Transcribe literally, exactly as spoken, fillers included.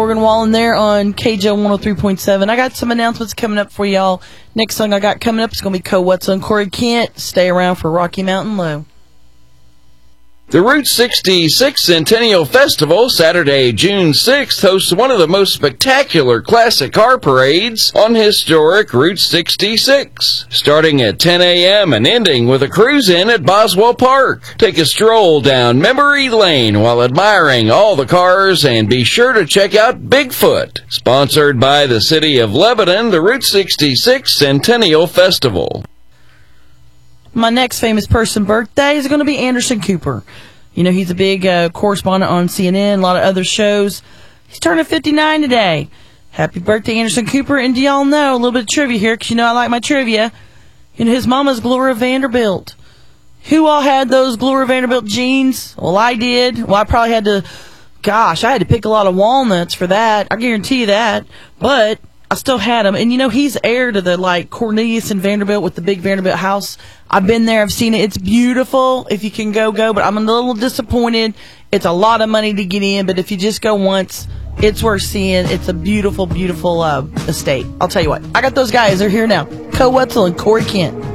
Morgan Wallen there on K J one oh three point seven. I got some announcements coming up for y'all. Next song I got coming up is going to be Co Wetzel and Corey Kent. Stay around for Rocky Mountain Low. The Route sixty-six Centennial Festival, Saturday, June sixth, hosts one of the most spectacular classic car parades on historic Route sixty-six. Starting at ten a.m. and ending with a cruise-in at Boswell Park. Take a stroll down memory lane while admiring all the cars, and be sure to check out Bigfoot. Sponsored by the City of Lebanon, the Route sixty-six Centennial Festival. My next famous person birthday is going to be Anderson Cooper. You know, he's a big uh, correspondent on C N N, a lot of other shows. He's turning fifty-nine today. Happy birthday, Anderson Cooper. And do y'all know, a little bit of trivia here, because you know I like my trivia. You know, his mama's Gloria Vanderbilt. Who all had those Gloria Vanderbilt jeans? Well, I did. Well, I probably had to, gosh, I had to pick a lot of walnuts for that. I guarantee you that. But I still had them. And, you know, he's heir to the, like, Cornelius and Vanderbilt with the big Vanderbilt house. I've been there. I've seen it. It's beautiful. If you can go, go. But I'm a little disappointed. It's a lot of money to get in. But if you just go once, it's worth seeing. It's a beautiful, beautiful uh, estate. I'll tell you what. I got those guys. They're here now. Co Wetzel and Corey Kent.